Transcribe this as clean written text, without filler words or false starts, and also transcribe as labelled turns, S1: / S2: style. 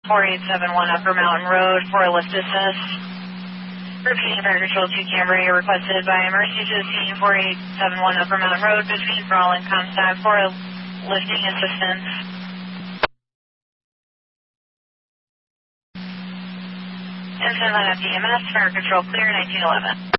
S1: 4871 Upper Mountain Road for a lift assist. Repeating Fire Control 2 Cambria requested by emergency to the scene 4871 Upper Mountain Road between Brawl and Comstock for a lifting assistance. And send that at DMS, Fire Control clear 1911.